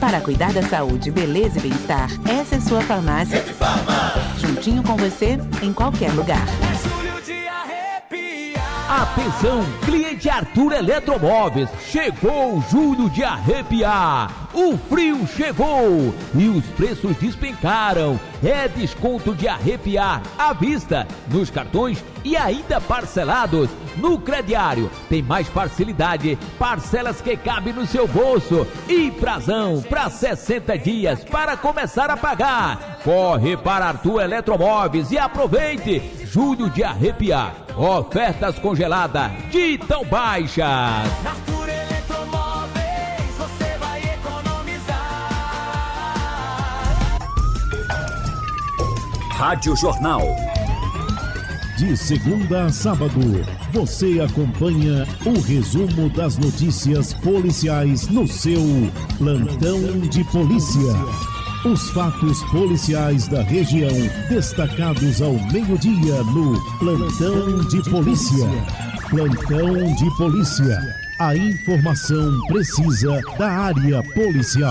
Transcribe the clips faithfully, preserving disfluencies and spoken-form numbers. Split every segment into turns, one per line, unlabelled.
Para cuidar da saúde, beleza e bem-estar, essa é sua farmácia.
Rede Farma.
Juntinho com você, em qualquer lugar.
É julho de arrepiar.
Atenção, cliente Arthur Eletromóveis, chegou o julho de arrepiar. O frio chegou e os preços despencaram. É desconto de arrepiar à vista, nos cartões e ainda parcelados. No crediário tem mais facilidade, parcelas que cabem no seu bolso e prazão para sessenta dias para começar a pagar. Corre para Arthur Eletromóveis e aproveite julho de arrepiar. Ofertas congeladas de tão baixas.
Arthur Eletromóveis, você vai economizar.
Rádio Jornal.
De segunda a sábado, você acompanha o resumo das notícias policiais no seu Plantão de Polícia. Os fatos policiais da região, destacados ao meio-dia no Plantão de Polícia. Plantão de Polícia. A informação precisa da área policial.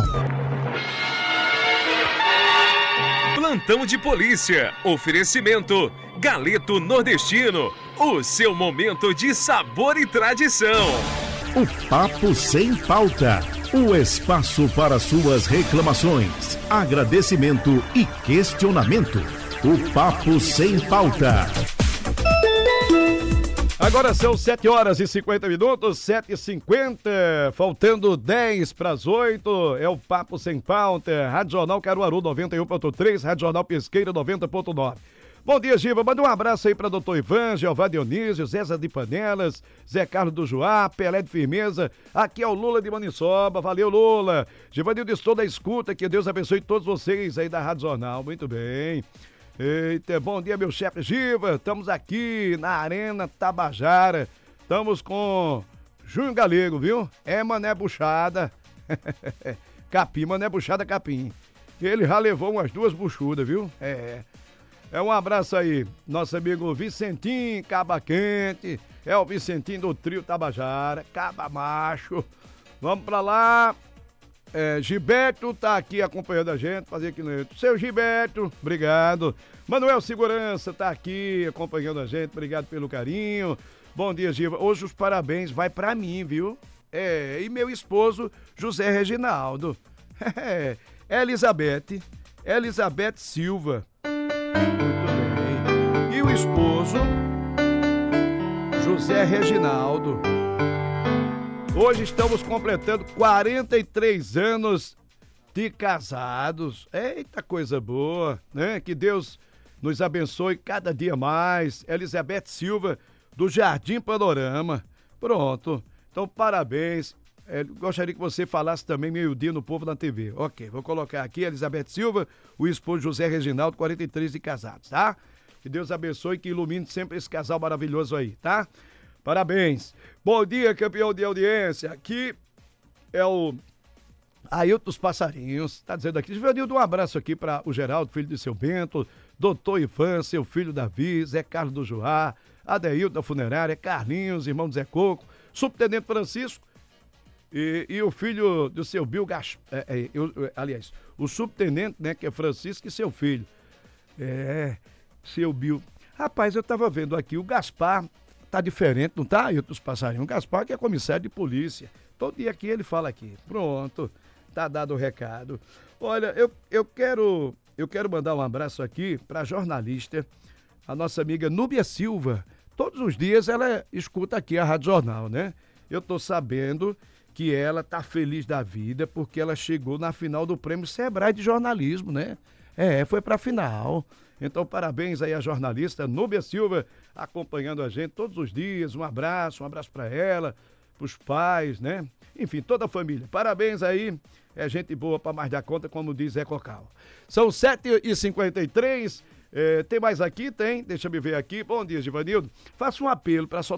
Plantão de Polícia. Oferecimento Galeto Nordestino. O seu momento de sabor e tradição.
O Papo Sem Pauta. O espaço para suas reclamações, agradecimento e questionamento. O Papo Sem Pauta.
Agora são sete horas e cinquenta minutos, sete e cinquenta, faltando dez para as oito, é o Papo Sem Pauta, Rádio Jornal Caruaru noventa e um ponto três, Rádio Jornal Pesqueira noventa ponto nove. Bom dia, Giva, manda um abraço aí para doutor Ivan, Jeová Dionísio, Zéza de Panelas, Zé Carlos do Juá, Pelé de Firmeza, aqui é o Lula de Maniçoba, valeu Lula. Givanildo, estou da escuta, que Deus abençoe todos vocês aí da Rádio Jornal, muito bem. Eita, bom dia, meu chefe Giva. Estamos aqui na Arena Tabajara. Estamos com Júnior Galego, viu? É Mané Buchada. Capim, Mané Buchada Capim. Ele já levou umas duas buchudas, viu? É. É um abraço aí, nosso amigo Vicentinho Caba Quente. É o Vicentinho do Trio Tabajara, Caba Macho. Vamos pra lá. É, Gilberto tá aqui acompanhando a gente, fazer aqui no seu Gilberto, obrigado. Manuel Segurança tá aqui acompanhando a gente, obrigado pelo carinho. Bom dia, Giva. Hoje os parabéns vai pra mim, viu? É, e meu esposo José Reginaldo. É, Elizabeth, Elizabeth Silva. Muito bem. E o esposo José Reginaldo. Hoje estamos completando quarenta e três anos de casados. Eita, coisa boa, né? Que Deus nos abençoe cada dia mais. Elizabeth Silva, do Jardim Panorama. Pronto. Então, parabéns. É, gostaria que você falasse também meio-dia no Povo na T V. Ok, vou colocar aqui Elizabeth Silva, o esposo José Reginaldo, quarenta e três de casados, tá? Que Deus abençoe e que ilumine sempre esse casal maravilhoso aí, tá? Parabéns. Bom dia, campeão de audiência. Aqui é o Ailton dos Passarinhos. Tá dizendo aqui, Givanildo, um abraço aqui para o Geraldo, filho de seu Bento, doutor Ivan, seu filho Davi, Zé Carlos do Juá, Adeilton da Funerária, Carlinhos, irmão do Zé Coco, subtenente Francisco e, e o filho do seu Bill Gaspar. É, é, eu, aliás, o subtenente, né, que é Francisco e seu filho. É, seu Bill. Rapaz, eu tava vendo aqui, o Gaspar tá diferente, não tá, Ailton dos Passarinhos? O Gaspar que é comissário de polícia. Todo dia aqui ele fala aqui. Pronto, tá dado o recado. Olha, eu, eu quero eu quero mandar um abraço aqui pra jornalista, a nossa amiga Núbia Silva. Todos os dias ela escuta aqui a Rádio Jornal, né? Eu tô sabendo que ela tá feliz da vida porque ela chegou na final do Prêmio Sebrae de Jornalismo, né? É, foi pra final. Então, parabéns aí à jornalista Núbia Silva, acompanhando a gente todos os dias. Um abraço, um abraço pra ela, pros pais, né? Enfim, toda a família. Parabéns aí, é gente boa pra mais dar conta, como diz Zé Cocal. São sete e cinquenta e três, é, tem mais aqui? Tem, deixa eu ver aqui. Bom dia, Givanildo. Faça um apelo pra só